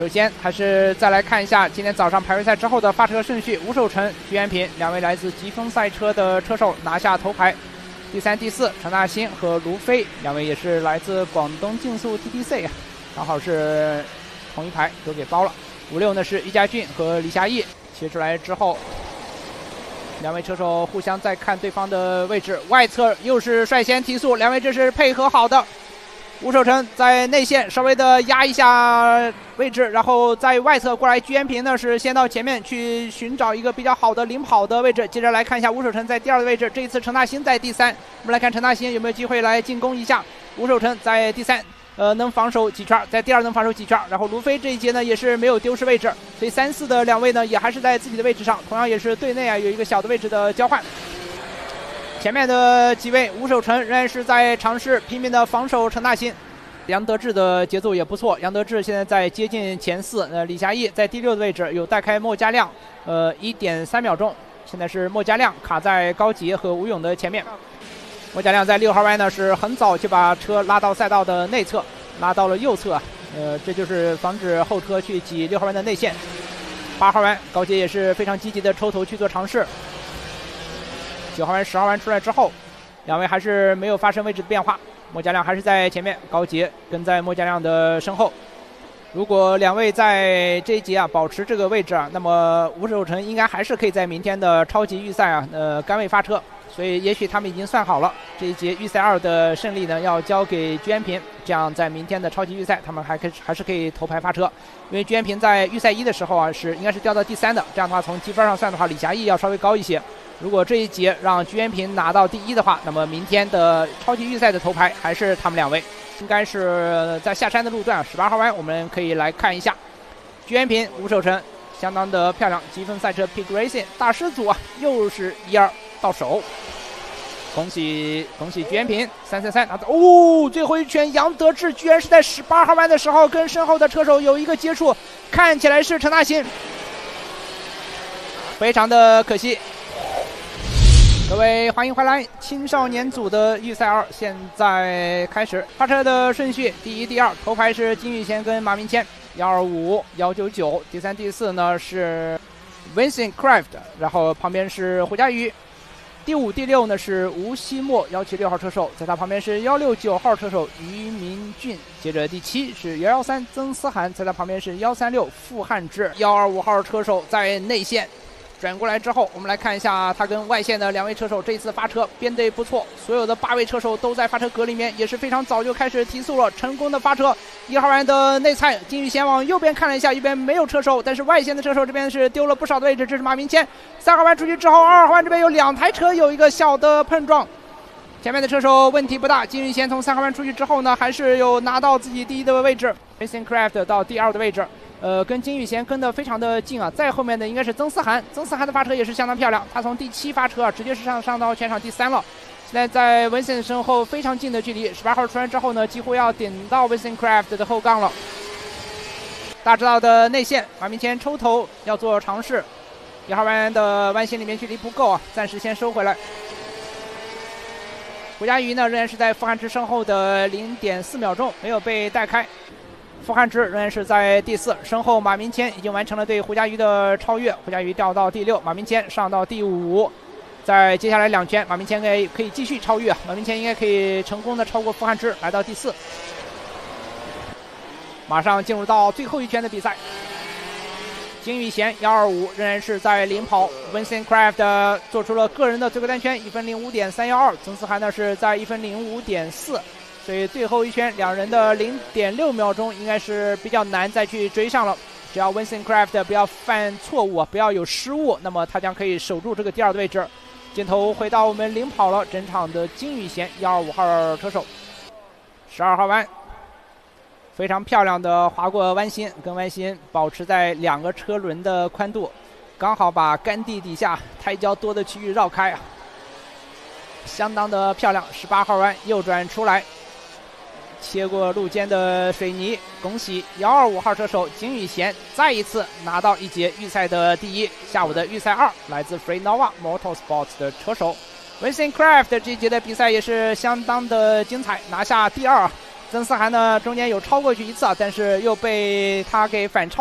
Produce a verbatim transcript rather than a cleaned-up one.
首先，还是再来看一下今天早上排位赛之后的发车顺序。吴守成、居延平两位来自疾风赛车的车手拿下头牌。第三、第四，陈大兴和卢飞两位也是来自广东竞速 T T C 啊，刚好是同一排都给包了。五六呢是于家俊和李夏毅，切出来之后，两位车手互相在看对方的位置。外侧又是率先提速，两位这是配合好的。吴守成在内线稍微的压一下位置，然后在外侧过来，居延平呢是先到前面去寻找一个比较好的领跑的位置。接着来看一下吴守成在第二的位置，这一次陈大兴在第三。我们来看陈大兴有没有机会来进攻一下。吴守成在第三，呃，能防守几圈，在第二能防守几圈。然后卢飞这一节呢也是没有丢失位置，所以三四的两位呢也还是在自己的位置上，同样也是队内啊有一个小的位置的交换。前面的几位，吴守成仍然是在尝试拼命的防守陈大兴。杨德志的节奏也不错，杨德志现在在接近前四，呃，李霞毅在第六的位置，有带开莫家亮，呃，一点三秒钟。现在是莫家亮卡在高杰和吴勇的前面。莫家亮在六号弯呢是很早就把车拉到赛道的内侧，拉到了右侧，呃，这就是防止后车去挤六号弯的内线。八号弯高杰也是非常积极的抽头去做尝试。九号弯、十号弯出来之后，两位还是没有发生位置的变化。莫家亮还是在前面，高杰跟在莫家亮的身后。如果两位在这一节啊保持这个位置啊，那么吴守成应该还是可以在明天的超级预赛啊，呃，杆位发车。所以也许他们已经算好了，这一节预赛二的胜利呢要交给居延平，这样在明天的超级预赛他们还可以还是可以头牌发车。因为居延平在预赛一的时候啊是应该是掉到第三的，这样的话从积分上算的话，李霞毅要稍微高一些。如果这一节让居延平拿到第一的话，那么明天的超级预赛的头牌还是他们两位。应该是在下山的路段，十八号弯我们可以来看一下。居延平、吴守成相当的漂亮，积分赛车 Pit Racing 大师组啊，又是一二到手。恭喜恭喜居延平，三三三拿到哦！最后一圈，杨德志居然是在十八号弯的时候跟身后的车手有一个接触，看起来是陈大兴，非常的可惜。各位欢迎回来，青少年组的预赛二现在开始。发车的顺序，第一、第二，头牌是金宇贤跟马明谦，幺二五、幺九九。第三、第四呢是 Vincent Craft， 然后旁边是胡佳宇。第五、第六呢是吴希墨，幺七六号车手，在他旁边是幺六九号车手于明俊。接着第七是幺幺三曾思涵，在他旁边是幺三六傅汉志，幺二五号车手在内线。转过来之后，我们来看一下他跟外线的两位车手这一次发车编得不错，所有的八位车手都在发车格里面，也是非常早就开始提速了，成功的发车。一号弯的内菜，金宇贤往右边看了一下，右边没有车手，但是外线的车手这边是丢了不少的位置，这是马明谦。三号弯出去之后，二号弯这边有两台车有一个小的碰撞，前面的车手问题不大。金宇贤从三号弯出去之后呢，还是有拿到自己第一的位置 ，Vincent Craft 到第二的位置。呃，跟金宇贤跟得非常的近啊，在后面的应该是曾思涵，曾思涵的发车也是相当漂亮，他从第七发车啊，直接是上上到全场第三了。现在在 Vincent 身后非常近的距离，十八号出来之后呢，几乎要顶到 Vincent Craft 的后杠了。大直道的内线，马明谦抽头要做尝试，一号弯的弯线里面距离不够啊，暂时先收回来。胡佳瑜呢，仍然是在傅汉之身后的零点四秒钟，没有被带开。傅汉之仍然是在第四，身后马明谦已经完成了对胡佳瑜的超越，胡佳瑜掉到第六，马明谦上到第五。在接下来两圈，马明谦可以可以继续超越，马明谦应该可以成功的超过傅汉之，来到第四。马上进入到最后一圈的比赛，金宇贤幺二五仍然是在领跑 ，Vincent Craft 做出了个人的最后单圈一分零五点三幺二，曾思涵呢是在一分零五点四。所以最后一圈两人的零点六秒钟应该是比较难再去追上了。只要 Vincent Craft 不要犯错误，不要有失误，那么他将可以守住这个第二的位置。镜头回到我们领跑了整场的金宇贤幺二五号车手，十二号弯非常漂亮的划过弯心，跟弯心保持在两个车轮的宽度，刚好把杆地底下胎胶多的区域绕开啊，相当的漂亮。十八号弯右转出来，切过路肩的水泥，恭喜幺二五号车手金宇贤再一次拿到一节预赛的第一。下午的预赛二，来自 Free Nova Motorsports 的车手 Vincent Craft 这一节的比赛也是相当的精彩，拿下第二。 曾思涵呢中间有超过去一次啊，但是又被他给反超。